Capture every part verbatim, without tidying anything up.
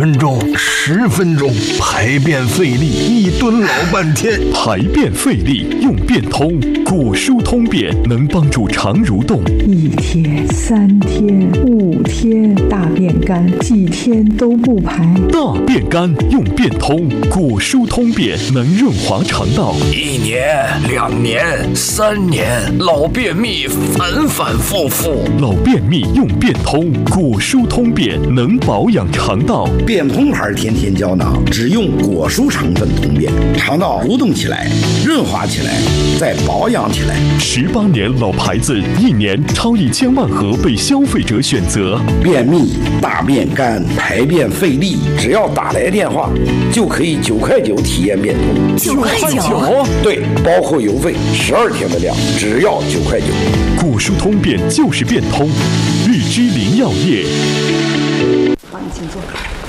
分钟、十分钟，排便费力，一蹲老半天。 排便费力用便通，果蔬通便能帮助肠蠕动。 一天、三天、五天，大便干，几天都不排。 大便干用便通，果蔬通便能润滑肠道。 一年、两年、三年，老便秘反反复复。 老便秘用便通，果蔬通便能保养肠道。 便通牌天天胶囊，只用果蔬成分通便，肠道蠕动起来，润滑起来，再保养起来。 十八年老牌子，一年超一千万盒被消费者选择。 便秘、大便干、排便费力，只要打来电话，就可以九块九体验便通。 九块九？ 对，包括邮费，十二天的量，只要九块九。 果蔬通便就是便通，日之林药业。 帮你请坐。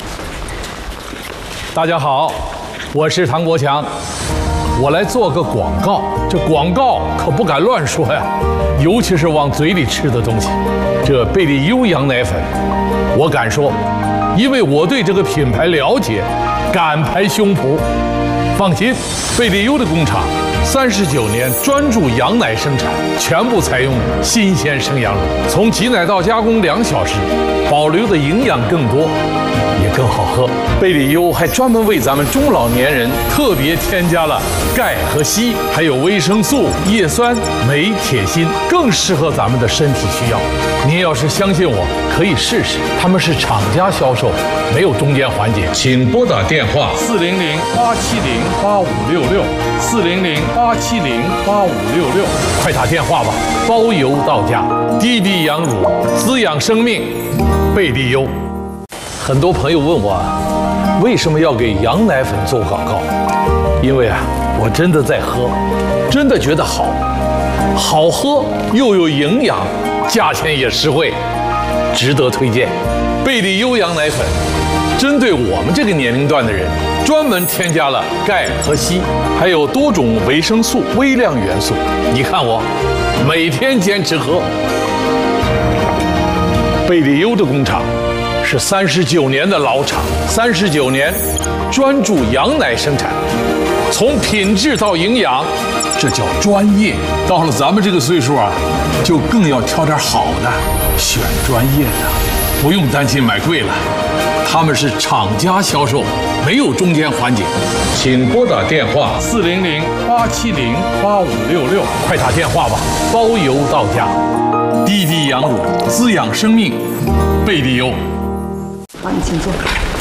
大家好，我是唐国强，我来做个广告。这广告可不敢乱说呀，尤其是往嘴里吃的东西。这贝利优羊奶粉，我敢说，因为我对这个品牌了解，敢拍胸脯。放心，贝利优的工厂三十九年专注羊奶生产，全部采用新鲜生羊乳，从挤奶到加工两小时，保留的营养更多，也更好喝。贝利优还专门为咱们中老年人特别添加了钙和硒，还有维生素、叶酸、镁、铁、锌，更适合咱们的身体需要。您要是相信我，可以试试。他们是厂家销售，没有中间环节。请拨打电话四零零八七零八五六六四零零八七零八五六六，快打电话吧，包邮到家。滴滴羊乳，滋养生命，贝利优。很多朋友问我，为什么要给羊奶粉做广告？因为啊，我真的在喝，真的觉得好，好喝又有营养，价钱也实惠，值得推荐。贝利优羊奶粉针对我们这个年龄段的人，专门添加了钙和硒，还有多种维生素、微量元素。你看我每天坚持喝。贝利优的工厂是三十九年的老厂，三十九年专注羊奶生产，从品质到营养，这叫专业。到了咱们这个岁数啊，就更要挑点好的，选专业的，不用担心买贵了。他们是厂家销售，没有中间环节。请拨打电话四零零八七零八五六六，快打电话吧，包邮到家。滴滴羊乳，滋养生命，贝利优。 帮你请坐。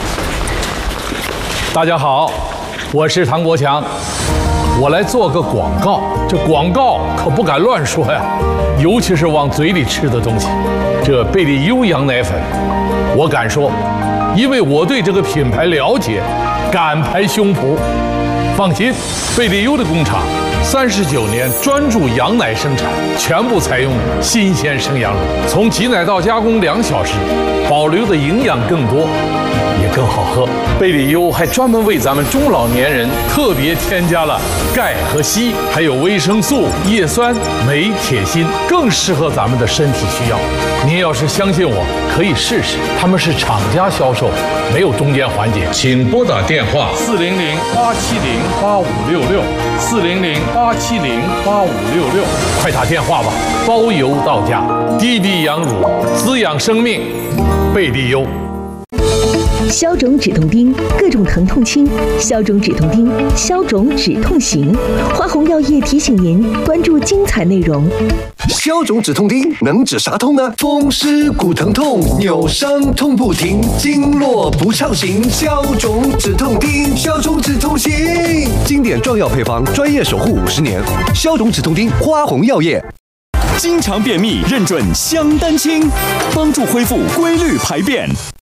大家好，我是唐国强，我来做个广告。这广告可不敢乱说呀，尤其是往嘴里吃的东西。这贝利优羊奶粉，我敢说，因为我对这个品牌了解，敢拍胸脯。放心，贝利优的工厂三十九年专注羊奶生产，全部采用新鲜生羊乳，从挤奶到加工两小时，保留的营养更多，也更好喝。贝利优还专门为咱们中老年人特别添加了钙和硒，还有维生素、叶酸、镁、铁、锌，更适合咱们的身体需要。您要是相信我，可以试试。他们是厂家销售，没有中间环节。请拨打电话四零零八七零八五六六四零零八七零八五六六，快打电话吧，包邮到家。滴滴羊乳，滋养生命，贝利优。 消肿止痛钉，各种疼痛轻；消肿止痛钉，消肿止痛行。花红药业提醒您关注精彩内容。 消肿止痛钉能止啥痛呢？风湿骨疼痛、扭伤痛不停，经络不畅行，消肿止痛钉，消肿止痛行。经典壮药配方，专业守护五十年。消肿止痛钉，花红药业。 经常便秘，认准香丹清，帮助恢复规律排便。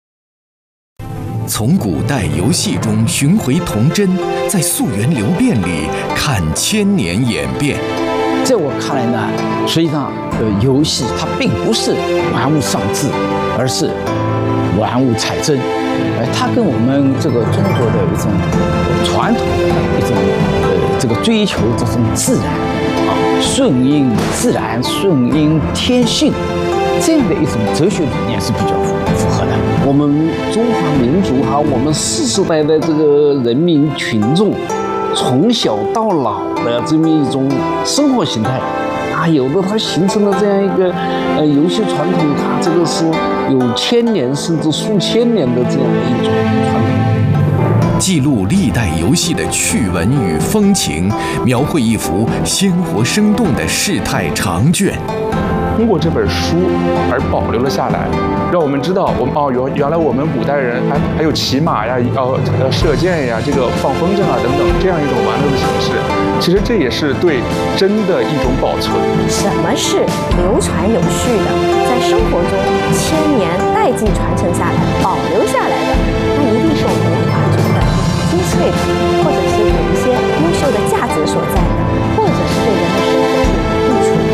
从古代游戏中寻回童真，在溯源流变里看千年演变。 在我看来呢，实际上，呃，游戏它并不是玩物丧志，而是玩物采真。呃，它跟我们这个中国的一种传统的一种呃这个追求这种自然啊，顺应自然、顺应天性这样的一种哲学理念是比较符合。 合的。 我们中华民族哈，我们世世代代这个人民群众，从小到老的这么一种生活形态啊，有的它形成了这样一个呃游戏传统，它这个是有千年甚至数千年的这样的一种传统。 记录历代游戏的趣闻与风情，描绘一幅鲜活生动的世态长卷。 通过这本书而保留了下来，让我们知道我们哦，原原来我们古代人还还有骑马呀，要呃射箭呀，这个放风筝啊等等这样一种玩乐的形式。其实这也是对真的一种保存。 什么是流传有序的，在生活中千年代际传承下来、保留下来的，那一定是我们文化中的精粹的，或者是有一些优秀的价值所在的，或者是对人的生活是有益处的。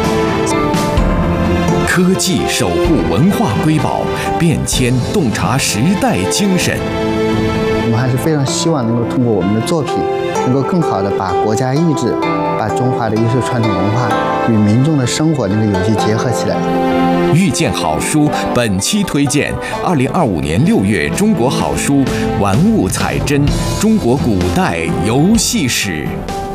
科技守护文化瑰宝，变迁洞察时代精神。 我们还是非常希望能够通过我们的作品，能够更好的把国家意志、把中华的优秀传统文化与民众的生活能够有机结合起来。 遇见好书本期推荐二零二五年六月中国好书《玩物采珍：中国古代游戏史》。